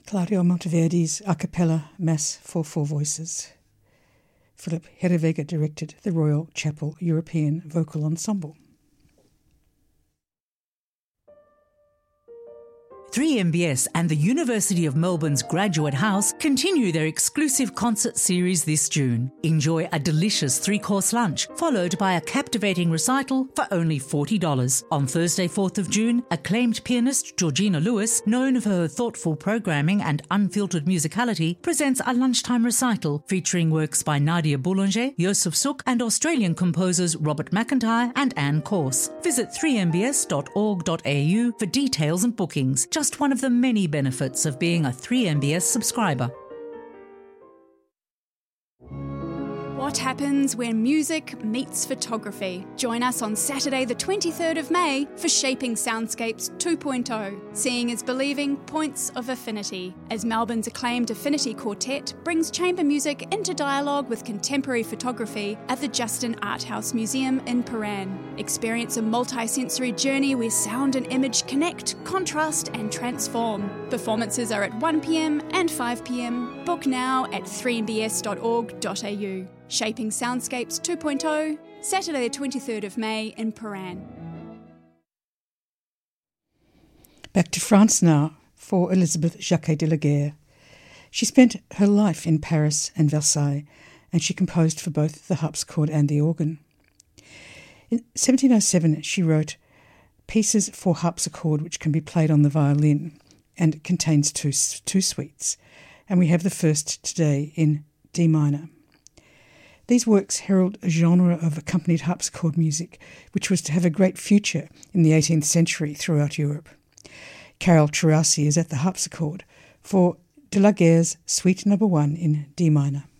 Claudio Monteverdi's a cappella Mass for Four Voices. Philip Herreweghe directed the Royal Chapel European Vocal Ensemble. 3MBS and the University of Melbourne's Graduate House continue their exclusive concert series this June. Enjoy a delicious 3-course lunch, followed by a captivating recital for only $40. On Thursday, 4th of June, acclaimed pianist Georgina Lewis, known for her thoughtful programming and unfiltered musicality, presents a lunchtime recital featuring works by Nadia Boulanger, Joseph Suk, and Australian composers Robert McIntyre and Anne Corse. Visit 3mbs.org.au for details and bookings. Just one of the many benefits of being a 3MBS subscriber. What happens when music meets photography? Join us on Saturday the 23rd of May for Shaping Soundscapes 2.0, Seeing is Believing Points of Affinity, as Melbourne's acclaimed Affinity Quartet brings chamber music into dialogue with contemporary photography at the Justin Art House Museum in Paran. Experience a multi-sensory journey where sound and image connect, contrast and transform. Performances are at 1pm and 5pm. Book now at 3mbs.org.au. Shaping Soundscapes 2.0, Saturday the 23rd of May in Paran. Back to France now for Elizabeth Jacquet de la Guerre. She spent her life in Paris and Versailles, and she composed for both the harpsichord and the organ. In 1707 she wrote pieces for harpsichord which can be played on the violin and contains two suites, and we have the first today in D minor. These works herald a genre of accompanied harpsichord music which was to have a great future in the 18th century throughout Europe. Carol Cherasi is at the harpsichord for de la Guerre's Suite No. 1 in D minor.